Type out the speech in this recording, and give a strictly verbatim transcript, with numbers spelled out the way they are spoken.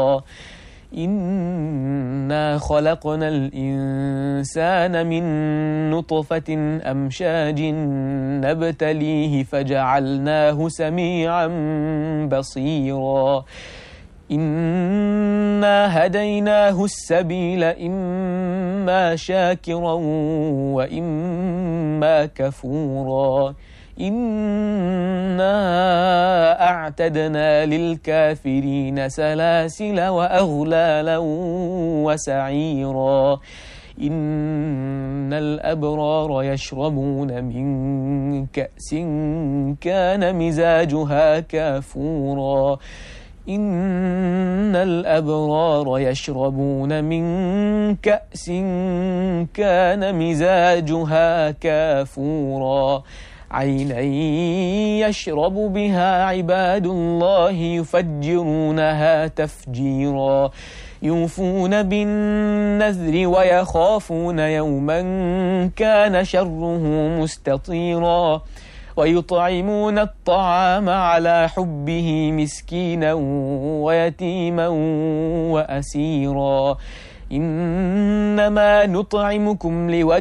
إنا خلقنا الإنسان من نطفة أمشاج نبتليه فجعلناه سميعا بصيرا إنا هديناه السبيل إما شاكرا وإما كفورا إنا أعتدنا للكافرين سلاسل وأغلالا وسعيرا إن الأبرار يشربون من كأس كان مزاجها كافورا إن الأبرار يشربون من كأس كان مزاجها كافورا عينا يشرب بها عباد الله يفجرونها تفجيرا يوفون بالنذر ويخافون يوما كان شره مستطيرا ويطعمون الطعام على حبه مسكينا ويتيما وأسيرا إنما نطعمكم لوجه